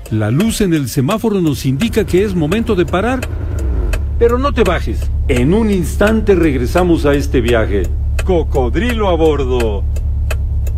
La luz en el semáforo nos indica que es momento de parar. Pero no te bajes. En un instante regresamos a este viaje. Cocodrilo a bordo.